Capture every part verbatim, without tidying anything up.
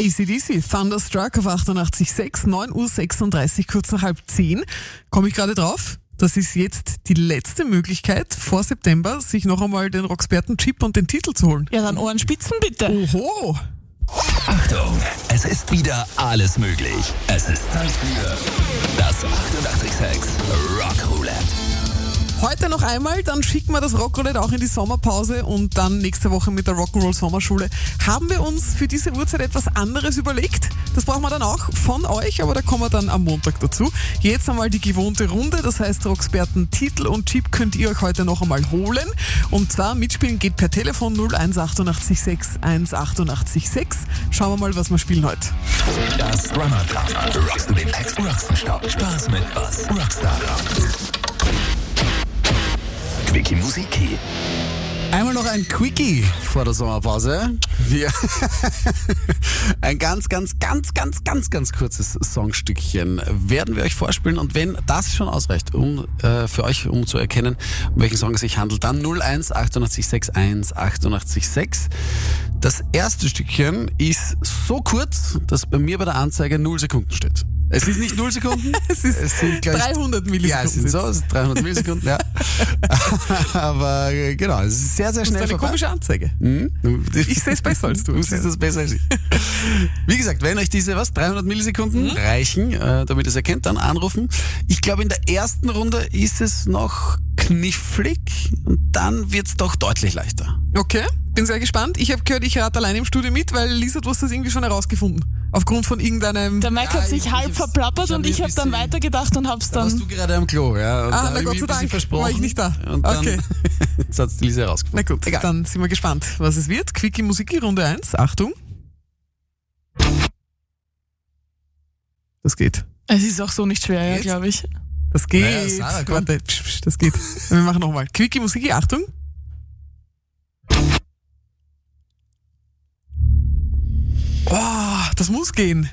A C D C, Thunderstruck auf achtundachtzig Komma sechs, neun Uhr sechsunddreißig, kurz nach halb zehn. Komme ich gerade drauf? Das ist jetzt die letzte Möglichkeit, vor September sich noch einmal den Roxperten-Chip und den Titel zu holen. Ja, dann Ohrenspitzen bitte. Oho! Achtung, es ist wieder alles möglich. Es ist Zeit für das achtundachtzig Komma sechs Rock Roulette. Heute noch einmal, dann schicken wir das Rockroulette auch in die Sommerpause und dann nächste Woche mit der Rock'n'Roll Sommerschule haben wir uns für diese Uhrzeit etwas anderes überlegt. Das brauchen wir dann auch von euch, aber da kommen wir dann am Montag dazu. Jetzt einmal die gewohnte Runde, das heißt Roxperten Titel und Chip könnt ihr euch heute noch einmal holen. Und zwar mitspielen geht per Telefon null eins achtundachtzig sechs eins achtundachtzig sechs. Schauen wir mal, was wir spielen heute. Das Drummer-Drama. Rockst du den Text, rockst du Stopp. Spaß mit was? Rockstar. Quickie Musiki. Einmal noch ein Quickie vor der Sommerpause. Wir ein ganz, ganz, ganz, ganz, ganz, ganz kurzes Songstückchen werden wir euch vorspielen. Und wenn das schon ausreicht, um äh, für euch, um zu erkennen, um welchen Song es sich handelt, dann null eins achtundachtzig sechs eins achtundachtzig sechs. Das erste Stückchen ist so kurz, dass bei mir bei der Anzeige null Sekunden steht. Es ist nicht null Sekunden. Es ist es sind gleich dreihundert Millisekunden. Ja, es sind so, es sind dreihundert Millisekunden, ja. Aber äh, genau, es ist sehr, sehr Das ist schnell eine vorbei. komische Anzeige. Hm? Ich sehe es besser als du. Du siehst das besser als ich. Wie gesagt, wenn euch diese was dreihundert Millisekunden mhm. reichen, äh, damit ihr es erkennt, dann anrufen. Ich glaube, in der ersten Runde ist es noch knifflig und dann wird es doch deutlich leichter. Okay, bin sehr gespannt. Ich habe gehört, ich rate alleine im Studio mit, weil Lisa, du hast das irgendwie schon herausgefunden. Aufgrund von irgendeinem... Der Mike Ja, hat sich ich- halb ich- verplappert ich hab und ich mir habe dann ein bisschen- weitergedacht und hab's Da warst dann... du gerade am Klo, ja. Und Ah, da na hab Gott ich sei mich ein bisschen Dank, versprochen. war ich nicht da. Und dann, Okay. Jetzt hat es die Lisa Na herausgefunden. gut, Egal. dann sind wir gespannt, was es wird. Quickie Musiki Runde eins, Achtung. Das geht. Es ist auch so nicht schwer, ja, Geht's? glaube ich. Das geht. Naja, Sarah, komm. Warte, psch, psch, das geht. Wir machen nochmal. Quickie Musiki, Achtung. Oh, das muss gehen.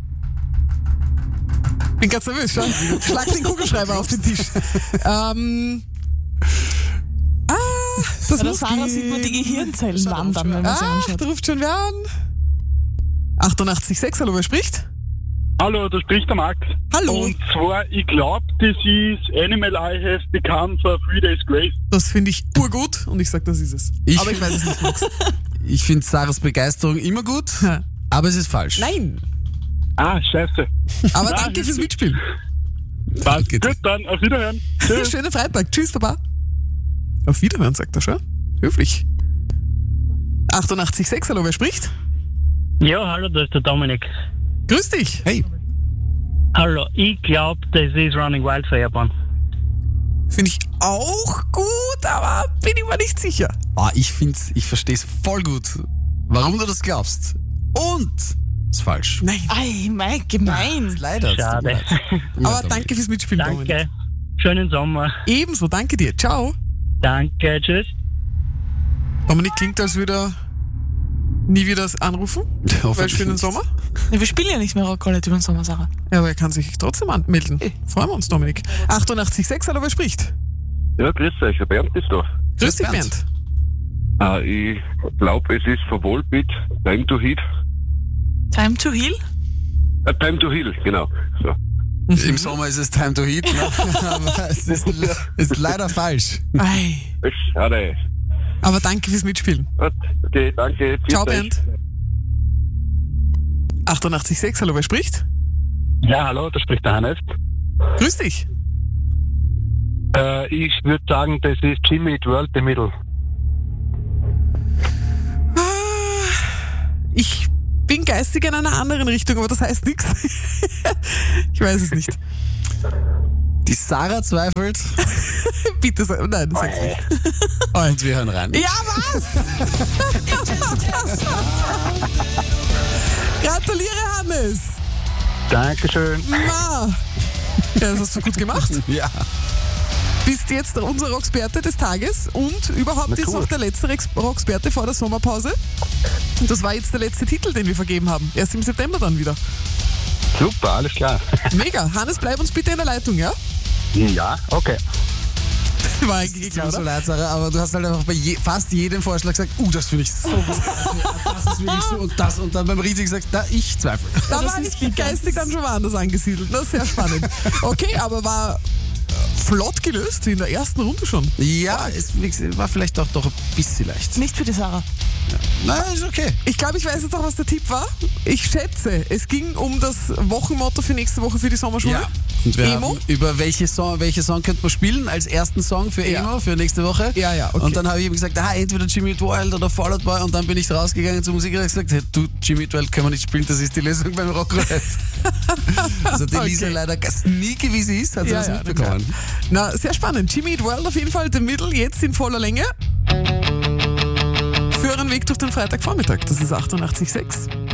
Bin ganz nervös, schau. Schlag den Kugelschreiber auf den Tisch. Ähm. Ah, das Bei der muss Sarah gehen. sieht man die Gehirnzellen Schau, da wandern, ruft wenn man sie Ah, anschaut. da ruft schon wer an. achtundachtzig Komma sechs, hallo, wer spricht? Hallo, da spricht der Max. Hallo. Und zwar, ich glaube, das ist Animal I Have Become for Three Days Grace. Das finde ich urgut und ich sag, das ist es. Ich- Aber ich weiß es nicht, Max. Ich finde Sarahs Begeisterung immer gut, Ha. aber es ist falsch. Nein. Ah, scheiße. Aber Nein, danke ist fürs gut. Mitspielen. Passt. Geht. Gut, dann auf Wiederhören. Tschüss. Schönen Freitag. Tschüss, Baba. Auf Wiederhören, sagt er schon. Höflich. achtundachtzig Komma sechs, hallo, wer spricht? Ja, hallo, das ist der Dominik. Grüß dich. Hey, Hallo, ich glaube, das ist Running Wild für Japan. Finde ich auch gut, aber bin ich mir nicht sicher. ah, ich find's, ich verstehe es voll gut, warum du das glaubst. Und ist falsch. Nein. Ei, Mike, gemein. Leider. Schade. Aber danke fürs Mitspielen, Dominik. Danke. Schönen Sommer. Ebenso, danke dir. Ciao. Danke, tschüss. Dominik klingt, als würde er nie wieder anrufen. Weil schönen Sommer. Ja, wir spielen ja nicht mehr Rockroulette über den Sommer, Sarah. Ja, aber er kann sich trotzdem anmelden. Freuen wir uns, Dominik. achtundachtzig Komma sechs, hallo, wer spricht? Ja, grüß euch, der Bernd ist da. Grüß dich, Bernd. Bernd. Äh, ich glaube, es ist von Volbeat, Time to Heal. Time to Heal? Äh, Time to Heal, genau. So. Im Sommer ist es Time to Heat, ne? aber es ist, ist leider falsch. Ei. Schade. Aber danke fürs Mitspielen. Gut, okay, danke. Ciao, Tschüss euch. Bernd. achtundachtzig Komma sechs, hallo, wer spricht? Ja, hallo, da spricht der Hannes. Grüß dich. Äh, ich würde sagen, das ist Jimmy Eat World the Middle. Ich bin geistig in einer anderen Richtung, aber das heißt nichts. Ich weiß es nicht. Die Sarah zweifelt Bitte sag, nein, sag's nicht. und wir hören rein. Ja, was? Gratuliere, Hannes. Dankeschön. Ma. Ja, das hast du gut gemacht. Ja. Bist jetzt unser Roxperte des Tages und überhaupt jetzt noch der letzte Rex- Roxperte vor der Sommerpause. Und das war jetzt der letzte Titel, den wir vergeben haben. Erst im September dann wieder. Super, alles klar. Mega. Hannes, bleib uns bitte in der Leitung, ja? Ja, okay. War eigentlich Tut klar, mir so oder? leid, Sarah, aber du hast halt einfach bei je, fast jedem Vorschlag gesagt, uh, das finde ich so gut, das ist wirklich so und das und dann beim Riesig gesagt, na, ich zweifle. Da das war ist ich wie geistig dann schon woanders angesiedelt. Das ist sehr spannend. Okay, aber war äh, flott gelöst in der ersten Runde schon. Ja, es wie gesagt, war vielleicht auch doch ein bisschen leicht. Nicht für die Sarah. Nein, ist okay. Ich glaube, ich weiß jetzt auch, was der Tipp war. Ich schätze, es ging um das Wochenmotto für nächste Woche für die Sommerschule. Ja. Und wir Emo? haben über welche Song, welche Song könnte man spielen als ersten Song für Ja. Emo für nächste Woche. Ja, ja, okay. Und dann habe ich ihm gesagt, ah, entweder Jimmy Eat World oder Fall Out Boy und dann bin ich rausgegangen zum Musiker und gesagt, hey, du, Jimmy Eat World können wir nicht spielen, das ist die Lösung beim Rockroulette. Also die Lisa Okay. leider sneaky wie sie ist, hat sie das na mitbekommen. klar. Na, sehr spannend. Jimmy Eat World auf jeden Fall, The Middle, jetzt in voller Länge. Für einen Weg durch den Freitagvormittag. Das ist achtundachtzig Komma sechs.